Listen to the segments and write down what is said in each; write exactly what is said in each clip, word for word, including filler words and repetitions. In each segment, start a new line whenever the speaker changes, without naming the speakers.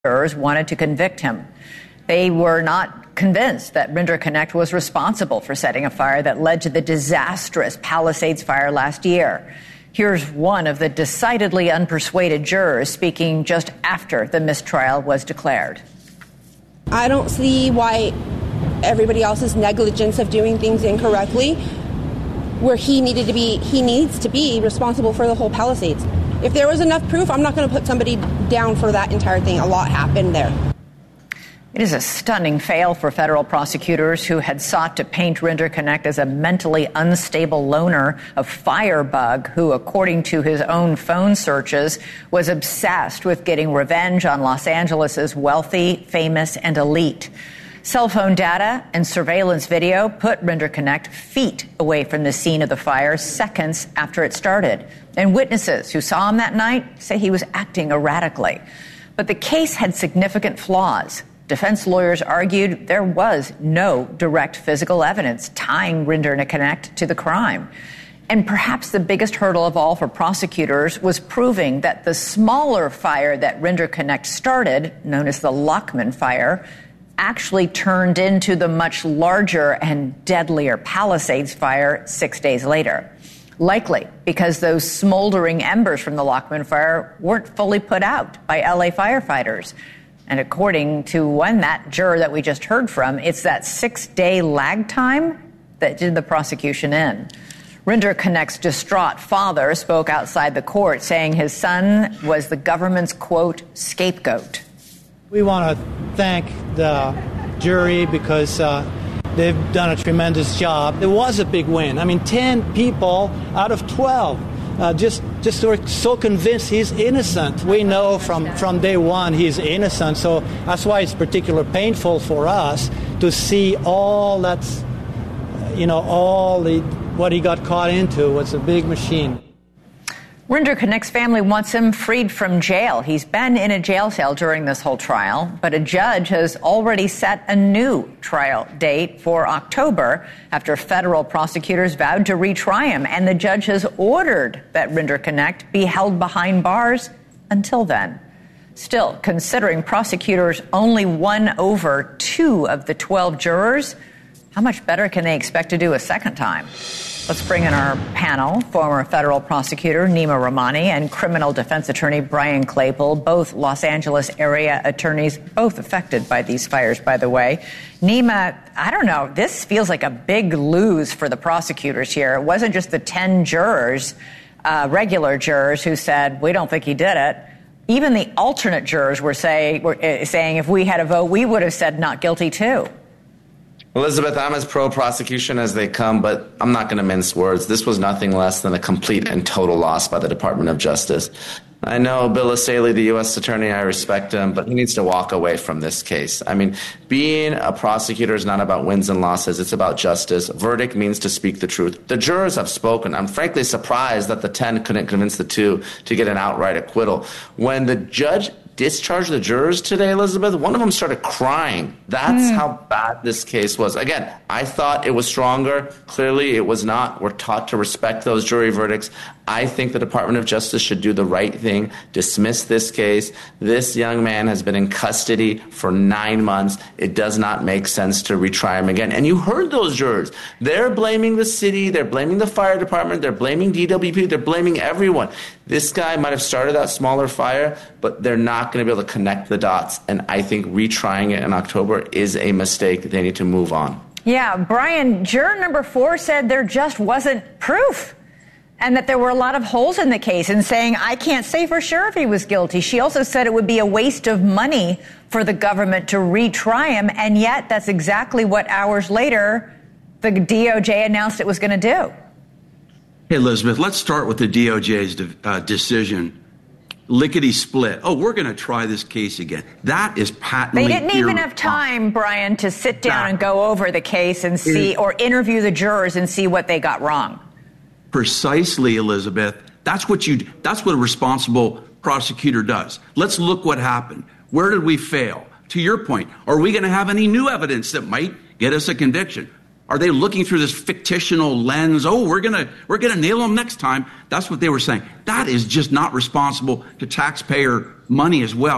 jurors wanted to convict him. They were not convinced that Rinder Knecht was responsible for setting a fire that led to the disastrous Palisades fire last year. Here's one of the decidedly unpersuaded jurors speaking just after the mistrial was declared.
I don't see why everybody else's negligence of doing things incorrectly, where he needed to be, he needs to be responsible for the whole Palisades. If there was enough proof, I'm not going to put somebody down for that entire thing. A lot happened there.
It is a stunning fail for federal prosecutors who had sought to paint Rinder Knecht as a mentally unstable loner, a firebug who, according to his own phone searches, was obsessed with getting revenge on Los Angeles' wealthy, famous, and elite. Cell phone data and surveillance video put Rinder Knecht feet away from the scene of the fire seconds after it started. And witnesses who saw him that night say he was acting erratically. But the case had significant flaws. Defense lawyers argued there was no direct physical evidence tying Rinder Knecht to the crime. And perhaps the biggest hurdle of all for prosecutors was proving that the smaller fire that Rinder Knecht started, known as the Lockman fire, actually turned into the much larger and deadlier Palisades fire six days later. Likely because those smoldering embers from the Lockman fire weren't fully put out by L A firefighters. And according to one, that juror that we just heard from, it's that six-day lag time that did the prosecution in. Rinder Knecht's distraught father spoke outside the court, saying his son was the government's, quote, scapegoat.
We want to thank the jury because uh, they've done a tremendous job. It was a big win. I mean, ten people out of twelve. Uh, just just were so convinced he's innocent. We know from, from day one he's innocent, so that's why it's particularly painful for us to see all that's, you know, all the what he got caught into was a big machine.
Rinder Knecht's family wants him freed from jail. He's been in a jail cell during this whole trial, but a judge has already set a new trial date for October after federal prosecutors vowed to retry him, and the judge has ordered that Rinder Knecht be held behind bars until then. Still, considering prosecutors only won over two of the twelve jurors, how much better can they expect to do a second time? Let's bring in our panel, former federal prosecutor Nima Rahmani and criminal defense attorney Brian Claypool, both Los Angeles area attorneys, both affected by these fires, by the way. Nima, I don't know, this feels like a big lose for the prosecutors here. It wasn't just the ten jurors, uh, regular jurors, who said, we don't think he did it. Even the alternate jurors were, say, were uh, saying if we had a vote, we would have said not guilty too.
Elizabeth, I'm as pro-prosecution as they come, but I'm not going to mince words. This was nothing less than a complete and total loss by the Department of Justice. I know Bill Essayli, the U S attorney, I respect him, but he needs to walk away from this case. I mean, being a prosecutor is not about wins and losses. It's about justice. Verdict means to speak the truth. The jurors have spoken. I'm frankly surprised that the ten couldn't convince the two to get an outright acquittal. When the judge discharged the jurors today, Elizabeth, one of them started crying. That's mm. how bad this case was. Again, I thought it was stronger. Clearly, it was not. We're taught to respect those jury verdicts. I think the Department of Justice should do the right thing, dismiss this case. This young man has been in custody for nine months. It does not make sense to retry him again. And you heard those jurors. They're blaming the city. They're blaming the fire department. They're blaming D W P. They're blaming everyone. This guy might have started that smaller fire, but they're not going to be able to connect the dots. And I think retrying it in October is a mistake. They need to move on.
Yeah, Brian, juror number four said there just wasn't proof and that there were a lot of holes in the case, and saying, I can't say for sure if he was guilty. She also said it would be a waste of money for the government to retry him, and yet that's exactly what hours later the D O J announced it was going to do.
Hey, Elizabeth, let's start with the D O J's de- uh, decision. Lickety split. Oh, we're going to try this case again. That is patently
They didn't even have time, Brian, to sit down
that,
and go over the case and see, or interview the jurors and see what they got wrong.
Precisely, Elizabeth. That's what you. That's what a responsible prosecutor does. Let's look what happened. Where did we fail? To your point, are we going to have any new evidence that might get us a conviction? Are they looking through this fictional lens? Oh, we're gonna we're gonna nail them next time. That's what they were saying. That is just not responsible to taxpayer money as well.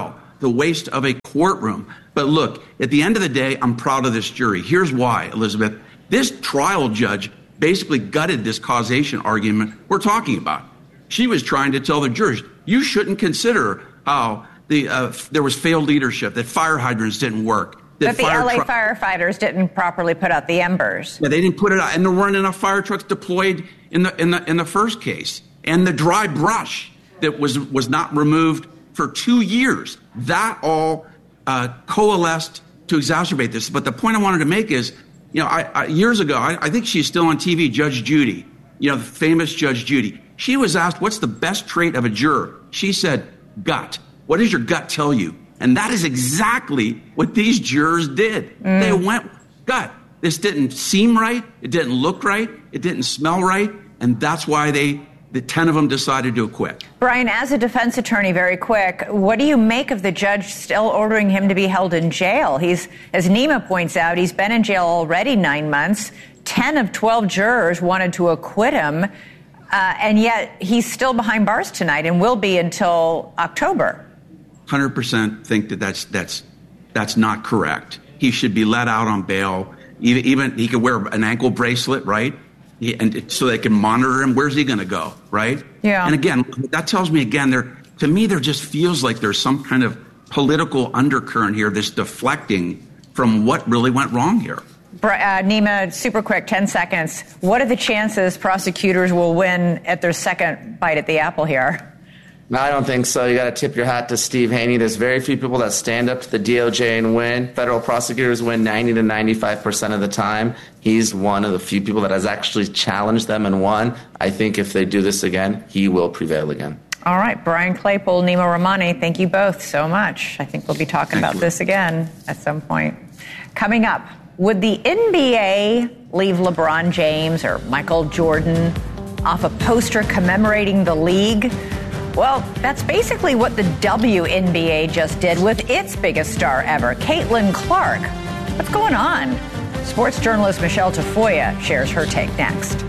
the waste of a courtroom. But look, at the end of the day, I'm proud of this jury. Here's why, Elizabeth. This trial judge basically gutted this causation argument we're talking about. She was trying to tell the jurors, you shouldn't consider how the uh, there was failed leadership, that fire hydrants didn't work.
That the L A
tru-
firefighters didn't properly put out the embers.
Yeah, they didn't put it out, and there weren't enough fire trucks deployed in the in the in the first case. And the dry brush that was was not removed for two years. That all uh, coalesced to exacerbate this. But the point I wanted to make is, you know, I, I, years ago, I, I think she's still on T V, Judge Judy, you know, the famous Judge Judy. She was asked, what's the best trait of a juror? She said, gut. What does your gut tell you? And that is exactly what these jurors did. Mm. They went gut. This didn't seem right. It didn't look right. It didn't smell right. And that's why they, the ten of them decided to acquit.
Brian, as a defense attorney, very quick, what do you make of the judge still ordering him to be held in jail? He's, as Nima points out, he's been in jail already nine months. ten of twelve jurors wanted to acquit him. Uh, and yet he's still behind bars tonight and will be until October.
one hundred percent think that that's that's that's not correct. He should be let out on bail. Even, even he could wear an ankle bracelet, right? He, and so they can monitor him. Where's he going to go, right?
Yeah.
And again, that tells me again, there to me there just feels like there's some kind of political undercurrent here that's deflecting from what really went wrong here.
Uh, Nima, super quick, ten seconds. What are the chances prosecutors will win at their second bite at the apple here?
No, I don't think so. You got to tip your hat to Steve Haney. There's very few people that stand up to the D O J and win. Federal prosecutors win ninety to ninety-five percent of the time. He's one of the few people that has actually challenged them and won. I think if they do this again, he will prevail again.
All right, Brian Claypool, Nima Rahmani, thank you both so much. I think we'll be talking
Thank
about
you.
this again at some point. Coming up, would the N B A leave LeBron James or Michael Jordan off a poster commemorating the league? Well, that's basically what the W N B A just did with its biggest star ever, Caitlin Clark. What's going on? Sports journalist Michelle Tafoya shares her take next.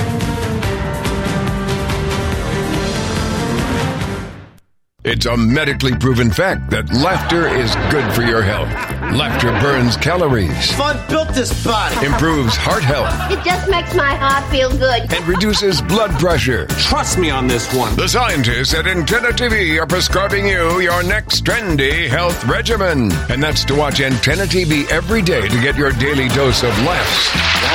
It's a medically proven fact that laughter is good for your health. Laughter burns calories.
Fun built this body.
Improves heart health.
It just makes my heart feel good.
And reduces blood pressure.
Trust me on this one.
The scientists at Antenna T V are prescribing you your next trendy health regimen. And that's to watch Antenna T V every day to get your daily dose of laughs.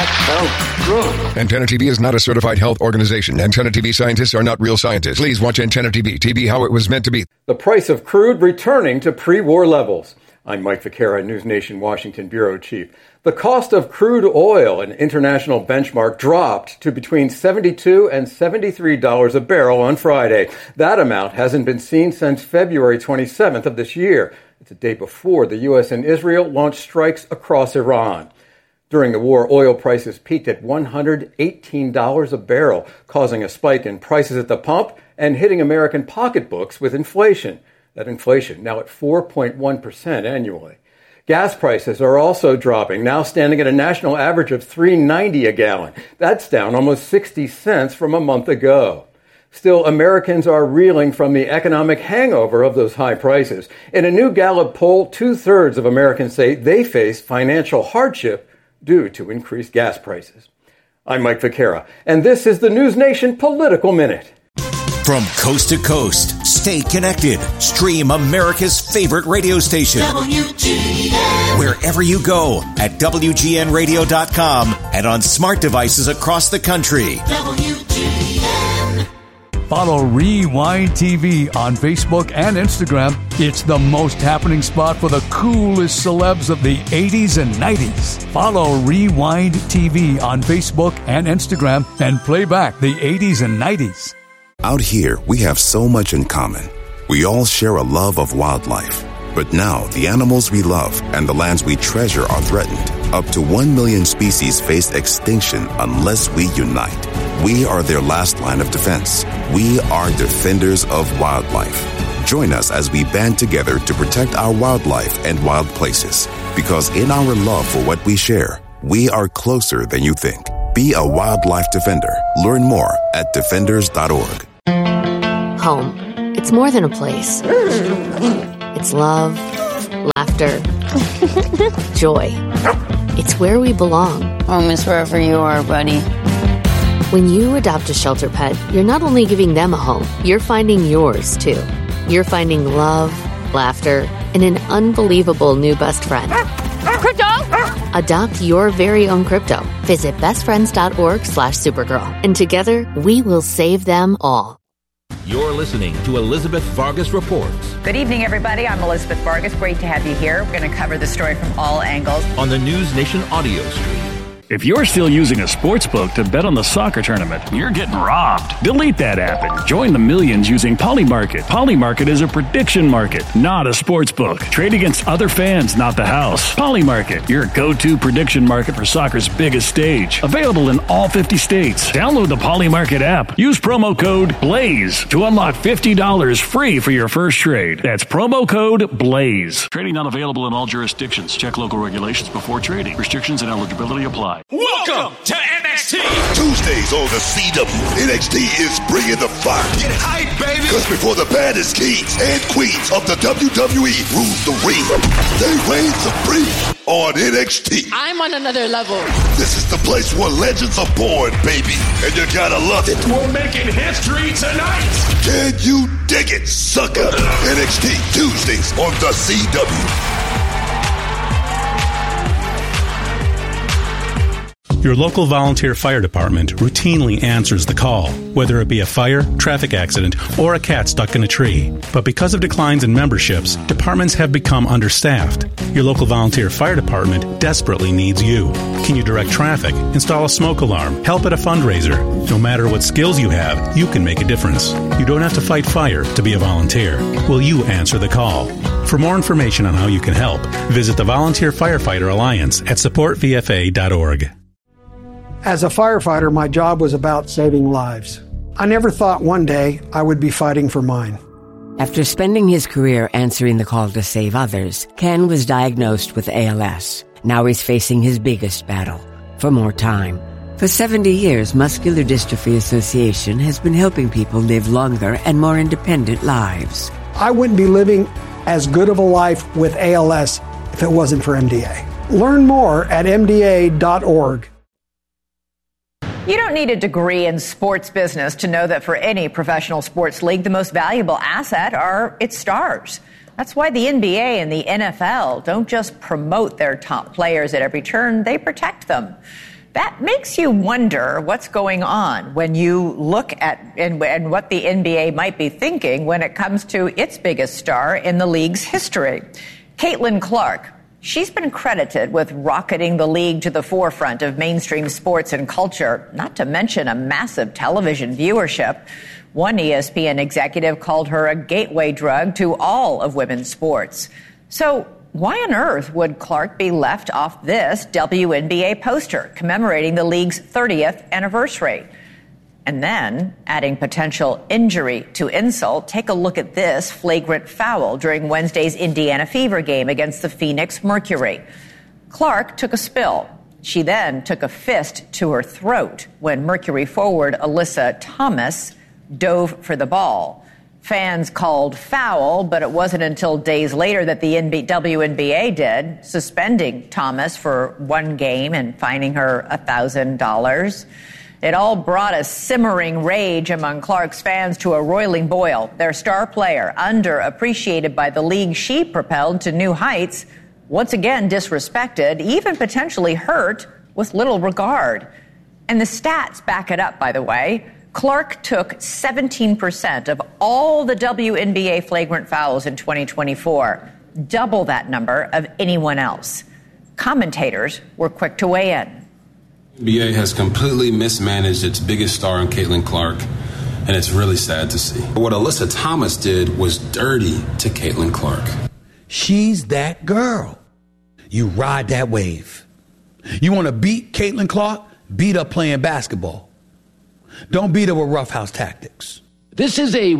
That felt good.
Antenna T V is not a certified health organization. Antenna T V scientists are not real scientists. Please watch Antenna T V. T V how it was meant to be.
The price of crude returning to pre-war levels. I'm Mike Vaquera, News Nation Washington Bureau Chief. The cost of crude oil, an international benchmark, dropped to between seventy-two and seventy-three dollars a barrel on Friday. That amount hasn't been seen since February twenty-seventh of this year. It's a day before the U S and Israel launched strikes across Iran. During the war, oil prices peaked at one hundred eighteen dollars a barrel, causing a spike in prices at the pump and hitting American pocketbooks with inflation. That inflation now at four point one percent annually. Gas prices are also dropping, now standing at a national average of three dollars and ninety cents a gallon. That's down almost sixty cents from a month ago. Still, Americans are reeling from the economic hangover of those high prices. In a new Gallup poll, two-thirds of Americans say they face financial hardship due to increased gas prices. I'm Mike Vaquera, and this is the News Nation Political Minute.
From coast to coast, stay connected. Stream America's favorite radio station. W G N. Wherever you go at W G N radio dot com and on smart devices across the country. W G N.
Follow Rewind T V on Facebook and Instagram. It's the most happening spot for the coolest celebs of the eighties and nineties. Follow Rewind T V on Facebook and Instagram and play back the eighties and nineties.
Out here, we have so much in common. We all share a love of wildlife. But now, the animals we love and the lands we treasure are threatened. Up to one million species face extinction unless we unite. We are their last line of defense. We are defenders of wildlife. Join us as we band together to protect our wildlife and wild places. Because in our love for what we share, we are closer than you think. Be a wildlife defender. Learn more at defenders dot org.
Home. It's more than a place. It's It's love, laughter, joy. It's where we belong.
Home is wherever you are, buddy.
When you adopt a shelter pet, you're not only giving them a home, you're finding yours, too. You're finding love, laughter, and an unbelievable new best friend.
Crypto!
Adopt your very own crypto. Visit bestfriends.org slash Supergirl. And together, we will save them all.
You're listening to Elizabeth Vargas Reports.
Good evening, everybody. I'm Elizabeth Vargas. Great to have you here. We're going to cover the story from all angles
on the News Nation audio stream.
If you're still using a sports book to bet on the soccer tournament, you're getting robbed. Delete that app and join the millions using Polymarket. Polymarket is a prediction market, not a sports book. Trade against other fans, not the house. Polymarket, your go-to prediction market for soccer's biggest stage. Available in all fifty states. Download the Polymarket app. Use promo code BLAZE to unlock fifty dollars free for your first trade. That's promo code BLAZE. Trading not available in all jurisdictions. Check local regulations before trading. Restrictions and eligibility apply.
Welcome to N X T.
Tuesdays on the C W, N X T is bringing the fire.
Get hype, baby.
Because before the baddest kings and queens of the W W E rule the ring, they reign supreme on N X T.
I'm on another level.
This is the place where legends are born, baby, and you gotta love it.
We're making history tonight.
Can you dig it, sucker? N X T Tuesdays on the C W.
Your local volunteer fire department routinely answers the call, whether it be a fire, traffic accident, or a cat stuck in a tree. But because of declines in memberships, departments have become understaffed. Your local volunteer fire department desperately needs you. Can you direct traffic, install a smoke alarm, help at a fundraiser? No matter what skills you have, you can make a difference. You don't have to fight fire to be a volunteer. Will you answer the call? For more information on how you can help, visit the Volunteer Firefighter Alliance at support v f a dot org.
As a firefighter, my job was about saving lives. I never thought one day I would be fighting for mine.
After spending his career answering the call to save others, Ken was diagnosed with A L S. Now he's facing his biggest battle, for more time. For seventy years, Muscular Dystrophy Association has been helping people live longer and more independent lives.
I wouldn't be living as good of a life with A L S if it wasn't for M D A. Learn more at m d a dot org.
You don't need a degree in sports business to know that for any professional sports league, the most valuable asset are its stars. That's why the N B A and the N F L don't just promote their top players at every turn, they protect them. That makes you wonder what's going on when you look at and, and what the N B A might be thinking when it comes to its biggest star in the league's history. Caitlin Clark. She's been credited with rocketing the league to the forefront of mainstream sports and culture, not to mention a massive television viewership. One E S P N executive called her a gateway drug to all of women's sports. So why on earth would Clark be left off this W N B A poster commemorating the league's thirtieth anniversary? And then, adding potential injury to insult, take a look at this flagrant foul during Wednesday's Indiana Fever game against the Phoenix Mercury. Clark took a spill. She then took a fist to her throat when Mercury forward Alyssa Thomas dove for the ball. Fans called foul, but it wasn't until days later that the W N B A did, suspending Thomas for one game and fining her one thousand dollars. It all brought a simmering rage among Clark's fans to a roiling boil. Their star player, underappreciated by the league she propelled to new heights, once again disrespected, even potentially hurt, with little regard. And the stats back it up, by the way. Clark took seventeen percent of all the W N B A flagrant fouls in twenty twenty-four, double that number of anyone else. Commentators were quick to weigh in.
N B A has completely mismanaged its biggest star in Caitlin Clark, and it's really sad to see. What Alyssa Thomas did was dirty to Caitlin Clark.
She's that girl. You ride that wave. You want to beat Caitlin Clark? Beat her playing basketball. Don't beat her with roughhouse tactics.
This is a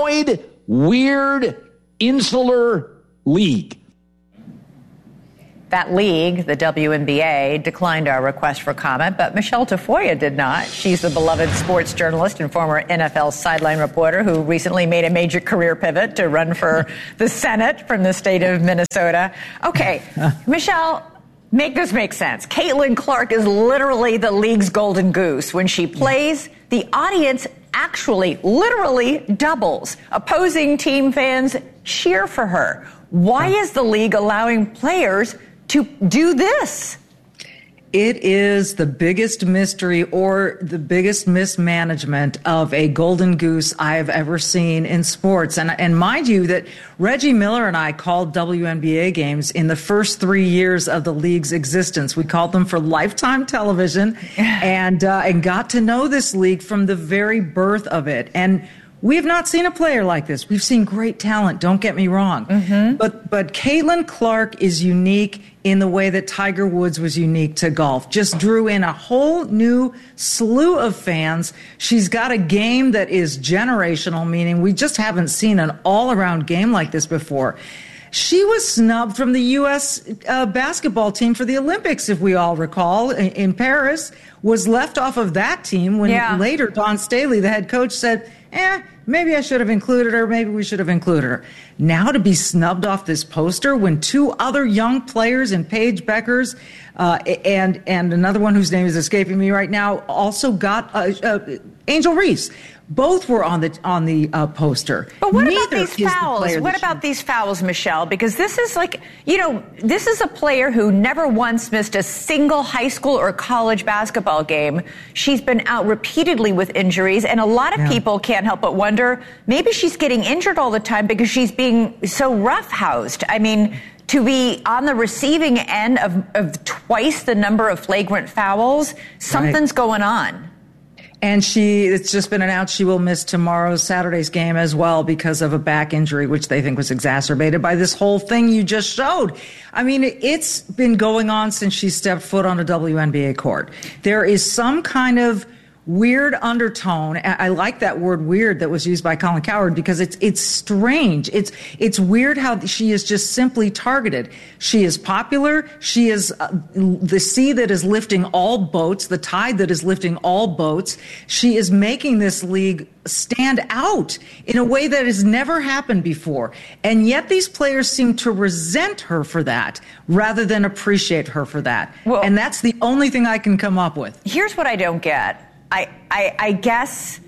paranoid, weird, insular league.
that league, the W N B A, declined our request for comment, but Michelle Tafoya did not. She's the beloved sports journalist and former N F L sideline reporter who recently made a major career pivot to run for the Senate from the state of Minnesota. Okay, Michelle, make this make sense. Caitlin Clark is literally the league's golden goose. When she plays, the audience actually literally doubles. Opposing team fans cheer for her. Why is the league allowing players to do this?
It is the biggest mystery or the biggest mismanagement of a golden goose I have ever seen in sports. And, and mind you that Reggie Miller and I called W N B A games in the first three years of the league's existence. We called them for Lifetime Television and, uh, and got to know this league from the very birth of it. And we have not seen a player like this. We've seen great talent, don't get me wrong. Mm-hmm. But but Caitlin Clark is unique in the way that Tiger Woods was unique to golf. Just drew in a whole new slew of fans. She's got a game that is generational, meaning we just haven't seen an all-around game like this before. She was snubbed from the U S uh, basketball team for the Olympics, if we all recall, in, in Paris, was left off of that team when yeah. later Dawn Staley, the head coach, said, eh, maybe I should have included her, maybe we should have included her. Now to be snubbed off this poster when two other young players in Paige Beckers uh, and and another one whose name is escaping me right now also got uh, uh, Angel Reese. Both were on the on the uh, poster.
But what
Neither
about these fouls?
The
what about these fouls, Michelle? Because this is like, you know, this is a player who never once missed a single high school or college basketball game. She's been out repeatedly with injuries, and a lot of yeah. people can't help but wonder, maybe she's getting injured all the time because she's being so roughhoused. I mean, to be on the receiving end of, of twice the number of flagrant fouls, something's right. going on.
And she, it's just been announced she will miss tomorrow's Saturday's game as well because of a back injury, which they think was exacerbated by this whole thing you just showed. I mean, it's been going on since she stepped foot on a W N B A court. There is some kind of weird undertone. I like that word weird that was used by Colin Cowherd because it's it's strange. It's it's weird how she is just simply targeted. She is popular. She is uh, the sea that is lifting all boats, the tide that is lifting all boats. She is making this league stand out in a way that has never happened before. And yet these players seem to resent her for that rather than appreciate her for that. Well, and that's the only thing I can come up with.
Here's what I don't get. I, I, I guess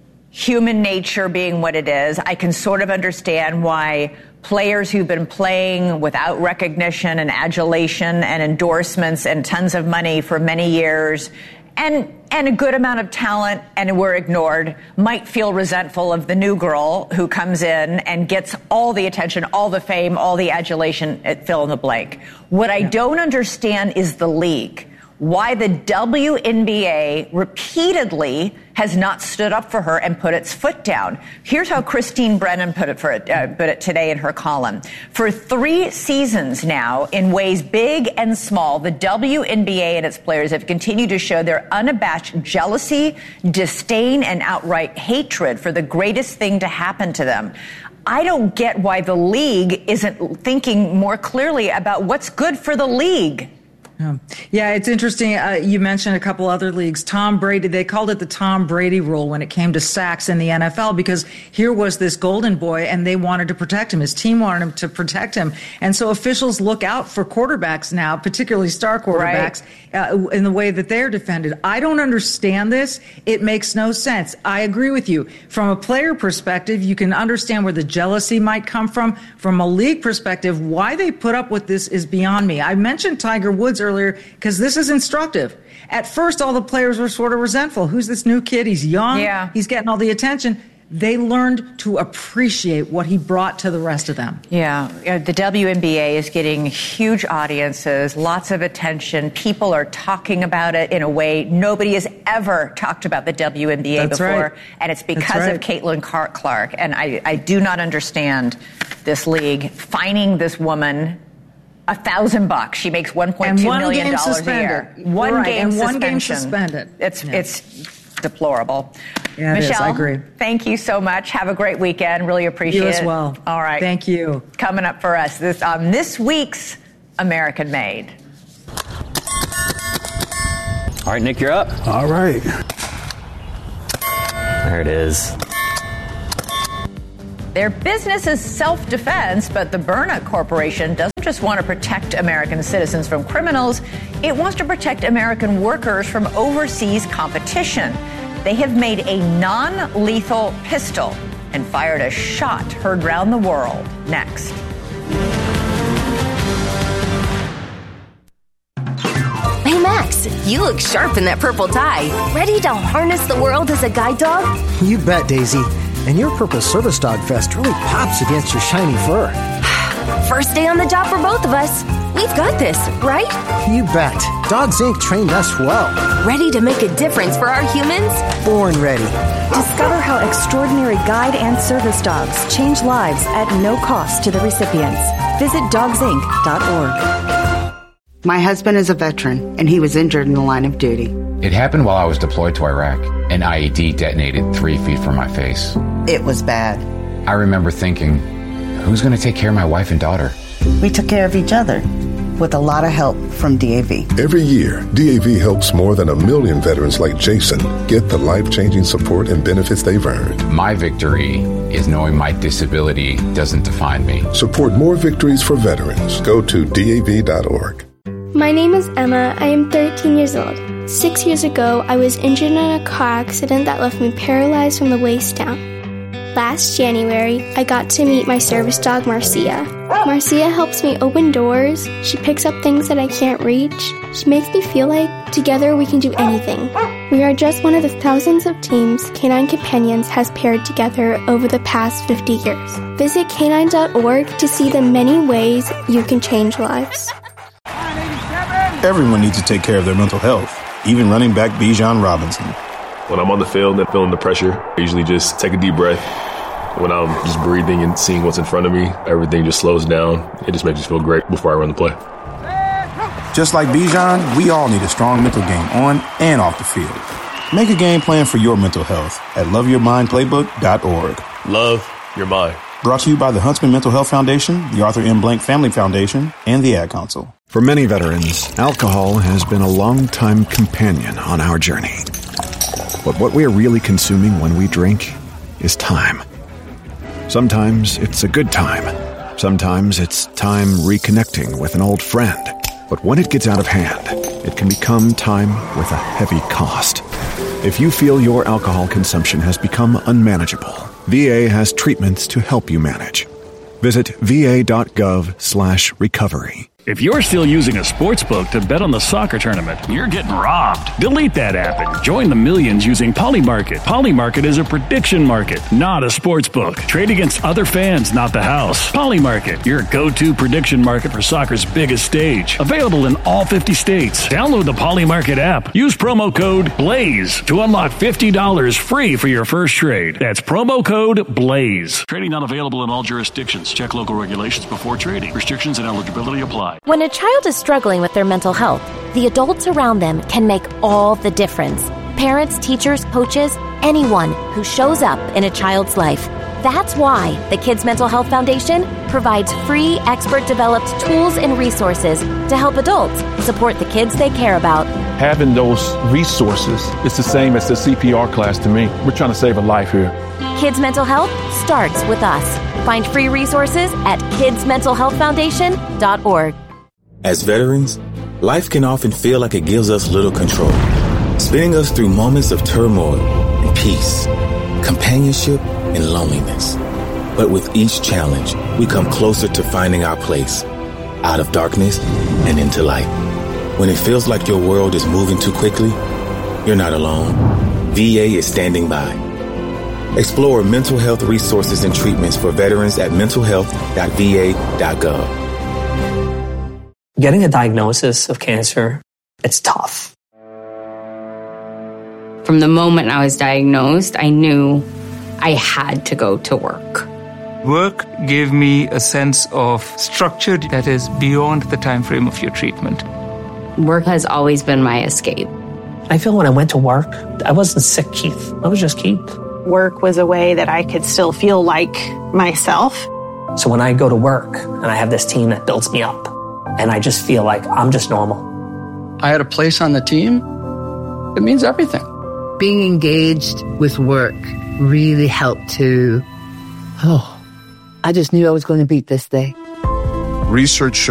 human nature being what it is, I can sort of understand why players who've been playing without recognition and adulation and endorsements and tons of money for many years and and a good amount of talent and were ignored might feel resentful of the new girl who comes in and gets all the attention, all the fame, all the adulation, fill in the blank. What I don't understand is the league. Why the W N B A repeatedly has not stood up for her and put its foot down. Here's how Christine Brennan put it, for it, uh, put it today in her column. For three seasons now, in ways big and small, the W N B A and its players have continued to show their unabashed jealousy, disdain, and outright hatred for the greatest thing to happen to them. I don't get why the league isn't thinking more clearly about what's good for the league.
Yeah, yeah, it's interesting. Uh, you mentioned a couple other leagues. Tom Brady, they called it the Tom Brady rule when it came to sacks in the N F L because here was this golden boy and they wanted to protect him. His team wanted him to protect him. And so officials look out for quarterbacks now, particularly star quarterbacks, right. uh, in the way that they're defended. I don't understand this. It makes no sense. I agree with you. From a player perspective, you can understand where the jealousy might come from. From a league perspective, why they put up with this is beyond me. I mentioned Tiger Woods earlier. earlier because this is instructive. At first, all the players were sort of resentful. Who's this new kid? He's young. Yeah. He's getting all the attention. They learned to appreciate what he brought to the rest of them.
Yeah. The W N B A is getting huge audiences, lots of attention. People are talking about it in a way nobody has ever talked about the W N B A
That's
before.
Right.
And it's because right. of Caitlin Clark. And I, I do not understand this league fining this woman a thousand bucks. She makes one point two million dollars a year. One
right.
game
and one game
suspension.
suspended.
It's
yeah.
it's deplorable.
Yeah, it
Michelle,
is. I agree.
Thank you so much. Have a great weekend. Really appreciate it.
You as well.
All right.
Thank you.
Coming up for us this um, this week's American made.
All right, Nick, you're up.
All right.
There it is.
Their business is self-defense, but the Byrna Corporation doesn't just want to protect American citizens from criminals. It wants to protect American workers from overseas competition. They have made a non-lethal pistol and fired a shot heard round the world. Next.
Hey, Max, you look sharp in that purple tie. Ready to harness the world as a guide dog?
You bet, Daisy. And your purple service dog vest really pops against your shiny fur.
First day on the job for both of us. We've got this, right?
You bet. Dogs Incorporated trained us well.
Ready to make a difference for our humans?
Born ready.
Discover how extraordinary guide and service dogs change lives at no cost to the recipients. Visit dogs inc dot org.
My husband is a veteran, and he was injured in the line of duty.
It happened while I was deployed to Iraq. An I E D detonated three feet from my face.
It was bad.
I remember thinking, who's going to take care of my wife and daughter?
We took care of each other with a lot of help from D A V.
Every year, D A V helps more than a million veterans like Jason get the life-changing support and benefits they've earned.
My victory is knowing my disability doesn't define me.
Support more victories for veterans. Go to D A V dot org.
My name is Emma. I am thirteen years old. Six years ago, I was injured in a car accident that left me paralyzed from the waist down. Last January, I got to meet my service dog, Marcia. Marcia helps me open doors. She picks up things that I can't reach. She makes me feel like together we can do anything. We are just one of the thousands of teams Canine Companions has paired together over the past fifty years. Visit canine dot org to see the many ways you can change lives.
Everyone needs to take care of their mental health, even running back Bijan Robinson.
When I'm on the field and feeling the pressure, I usually just take a deep breath. When I'm just breathing and seeing what's in front of me, everything just slows down. It just makes me feel great before I run the play.
Just like Bijan, we all need a strong mental game on and off the field. Make a game plan for your mental health at love your mind playbook dot org.
Love your mind.
Brought to you by the Huntsman Mental Health Foundation, the Arthur M. Blank Family Foundation, and the Ad Council.
For many veterans, alcohol has been a long-time companion on our journey. But what we are really consuming when we drink is time. Sometimes it's a good time. Sometimes it's time reconnecting with an old friend. But when it gets out of hand, it can become time with a heavy cost. If you feel your alcohol consumption has become unmanageable, V A has treatments to help you manage. Visit V A dot gov slash recovery.
If you're still using a sportsbook to bet on the soccer tournament, you're getting robbed. Delete that app and join the millions using Polymarket. Polymarket is a prediction market, not a sportsbook. Trade against other fans, not the house. Polymarket, your go-to prediction market for soccer's biggest stage. Available in all fifty states. Download the Polymarket app. Use promo code BLAZE to unlock fifty dollars free for your first trade. That's promo code BLAZE. Trading not available in all jurisdictions. Check local regulations before trading. Restrictions and eligibility apply.
When a child is struggling with their mental health, the adults around them can make all the difference. Parents, teachers, coaches, anyone who shows up in a child's life. That's why the Kids Mental Health Foundation provides free, expert-developed tools and resources to help adults support the kids they care about.
Having those resources is the same as the C P R class to me. We're trying to save a life here.
Kids Mental Health starts with us. Find free resources at kids mental health foundation dot org.
As veterans, life can often feel like it gives us little control, spinning us through moments of turmoil and peace, companionship and loneliness. But with each challenge, we come closer to finding our place, out of darkness and into light. When it feels like your world is moving too quickly, you're not alone. V A is standing by. Explore mental health resources and treatments for veterans at mental health dot v a dot gov.
Getting a diagnosis of cancer, it's tough.
From the moment I was diagnosed, I knew I had to go to work.
Work gave me a sense of structure that is beyond the time frame of your treatment.
Work has always been my escape.
I feel when I went to work, I wasn't sick, Keith. I was just Keith.
Work was a way that I could still feel like myself.
So when I go to work and I have this team that builds me up, and I just feel like I'm just normal.
I had a place on the team. It means everything.
Being engaged with work really helped to, oh, I just knew I was going to beat this day.
Research